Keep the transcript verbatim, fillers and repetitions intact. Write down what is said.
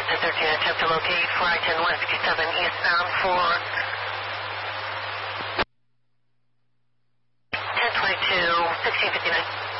ten thirteen, attempt to locate four I ten one sixty-seven eastbound for ten twenty-two, sixteen fifty-nine.